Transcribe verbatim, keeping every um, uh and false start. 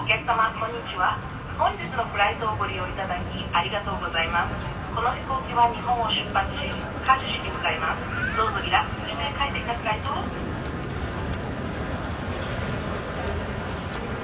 客様、こんにちは。本日のフライトをご利用いただきありがとうございます。この飛行機は日本を出発し、カジュ市に向かいます。どうぞリラックスして帰